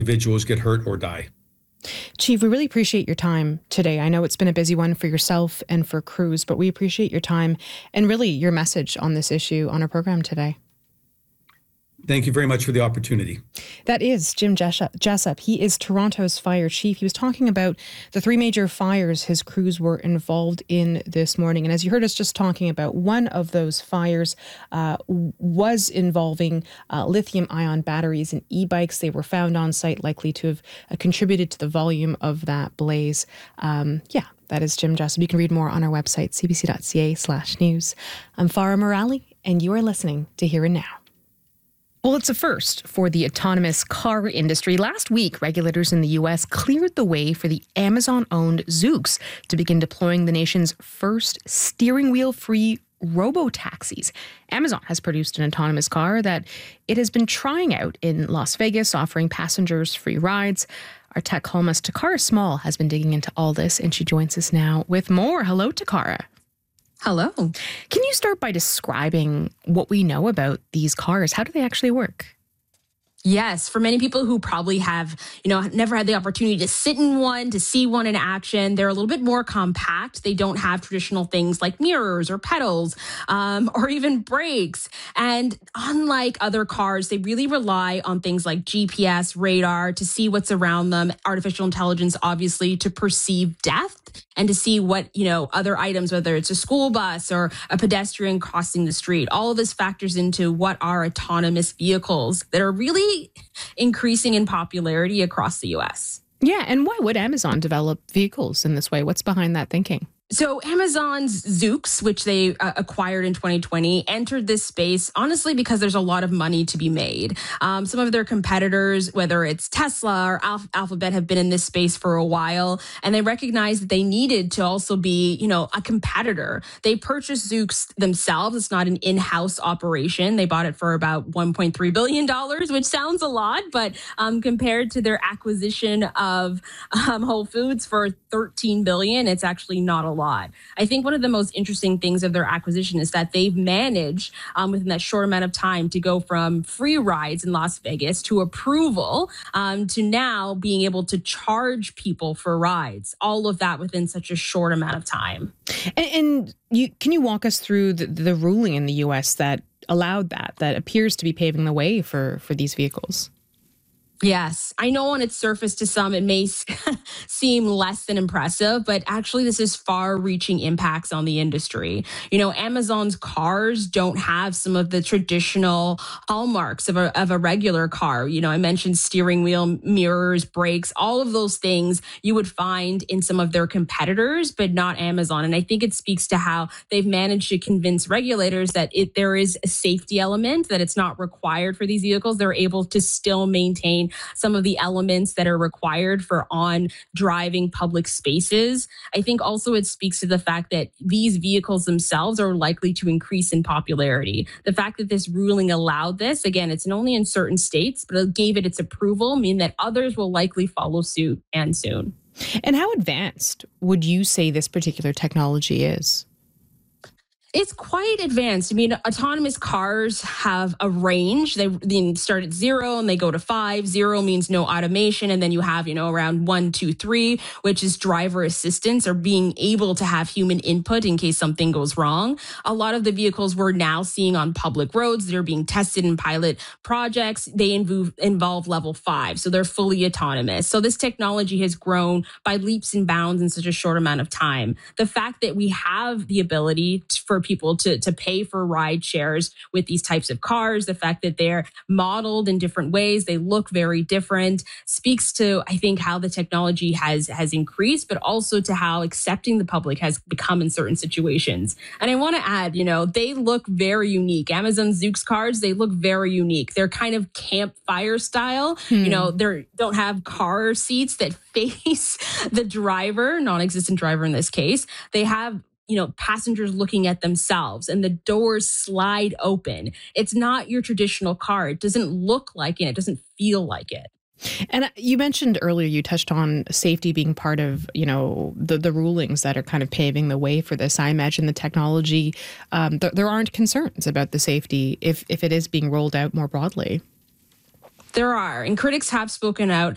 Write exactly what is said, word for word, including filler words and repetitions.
individuals get hurt or die. Chief, we really appreciate your time today. I know it's been a busy one for yourself and for crews, but we appreciate your time and really your message on this issue on our program today. Thank you very much for the opportunity. That is Jim Jessup. He is Toronto's fire chief. He was talking about the three major fires his crews were involved in this morning. And as you heard us just talking about, one of those fires uh, was involving uh, lithium-ion batteries and e-bikes. They were found on site, likely to have uh, contributed to the volume of that blaze. Um, yeah. That is Jim Jessup. You can read more on our website, c b c dot c a slash news. I'm Farah Morali, and you are listening to Here and Now. Well, it's a first for the autonomous car industry. Last week, regulators in the U S cleared the way for the Amazon-owned Zoox to begin deploying the nation's first steering wheel-free robo-taxis. Amazon has produced an autonomous car that it has been trying out in Las Vegas, offering passengers free rides. Our tech columnist, Takara Small, has been digging into all this, and she joins us now with more. Hello, Takara. Hello. Can you start by describing what we know about these cars? How do they actually work? Yes, for many people who probably have, you know, never had the opportunity to sit in one, to see one in action, they're a little bit more compact. They don't have traditional things like mirrors or pedals um, or even brakes. And unlike other cars, they really rely on things like G P S, radar to see what's around them, artificial intelligence, obviously, to perceive depth and to see what, you know, other items, whether it's a school bus or a pedestrian crossing the street. All of this factors into what are autonomous vehicles that are really increasing in popularity across the U S. Yeah, and why would Amazon develop vehicles in this way? What's behind that thinking? So Amazon's Zoox, which they uh, acquired in twenty twenty, entered this space, honestly, because there's a lot of money to be made. Um, some of their competitors, whether it's Tesla or Alph- Alphabet, have been in this space for a while, and they recognized that they needed to also be, you know, a competitor. They purchased Zoox themselves. It's not an in-house operation. They bought it for about one point three billion dollars, which sounds a lot, but um, compared to their acquisition of um, Whole Foods for thirteen billion dollars, it's actually not a lot. Lot. I think one of the most interesting things of their acquisition is that they've managed um, within that short amount of time to go from free rides in Las Vegas to approval um, to now being able to charge people for rides. All of that within such a short amount of time. And, and you, can you walk us through the, the ruling in the U S that allowed that, that appears to be paving the way for, for these vehicles? Yes, I know on its surface to some it may seem less than impressive, but actually this is far-reaching impacts on the industry. You know, Amazon's cars don't have some of the traditional hallmarks of a, of a regular car. You know, I mentioned steering wheel, mirrors, brakes, all of those things you would find in some of their competitors, but not Amazon. And I think it speaks to how they've managed to convince regulators that it, there is a safety element, that it's not required for these vehicles. They're able to still maintain some of the elements that are required for on driving public spaces. I think also it speaks to the fact that these vehicles themselves are likely to increase in popularity. The fact that this ruling allowed this, again, it's only in certain states, but it gave it its approval, mean that others will likely follow suit and soon. And how advanced would you say this particular technology is? It's quite advanced. I mean, autonomous cars have a range. They, they start at zero and they go to five. Zero means no automation. And then you have, you know, around one, two, three, which is driver assistance or being able to have human input in case something goes wrong. A lot of the vehicles we're now seeing on public roads, they're being tested in pilot projects. They involve, involve level five. So they're fully autonomous. So this technology has grown by leaps and bounds in such a short amount of time. The fact that we have the ability to, for people to, to pay for ride shares with these types of cars, the fact that they're modeled in different ways, they look very different, speaks to, I think, how the technology has, has increased, but also to how accepting the public has become in certain situations. And I want to add, you know, they look very unique. Amazon Zoox cars, they look very unique. They're kind of campfire style. Hmm. You know, they don't have car seats that face the driver, non-existent driver in this case. They have, you know, passengers looking at themselves and the doors slide open. It's not your traditional car. It doesn't look like it. It doesn't feel like it. And you mentioned earlier, you touched on safety being part of, you know, the, the rulings that are kind of paving the way for this. I imagine the technology, um, th- there aren't concerns about the safety if, if it is being rolled out more broadly. There are, and critics have spoken out